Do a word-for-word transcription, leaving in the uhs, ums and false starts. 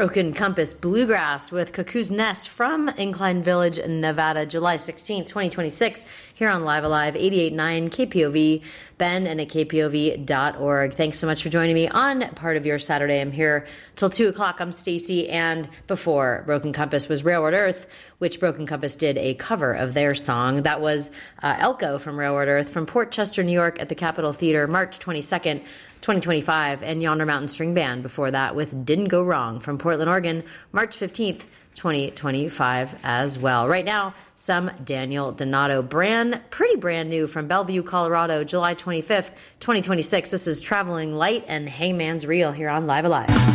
Broken Compass Bluegrass with Cuckoo's Nest from Incline Village, Nevada, July sixteenth, twenty twenty-six, here on Live Alive, eighty-eight point nine K P O V, Ben, and at K P O V dot org. Thanks so much for joining me on Part of Your Saturday. I'm here till two o'clock. I'm Stacy, and before Broken Compass was Railroad Earth, which Broken Compass did a cover of their song. That was uh, Elko from Railroad Earth from Port Chester, New York at the Capitol Theater, March twenty-second, twenty twenty-five, and Yonder Mountain String Band before that with Didn't Go Wrong from Portland, Oregon, March fifteenth, twenty twenty-five as well. Right now, some Daniel Donato, brand, pretty brand new from Bellevue, Colorado, July twenty-fifth, twenty twenty-six. This is Traveling Light and Hangman's Reel here on Live Alive.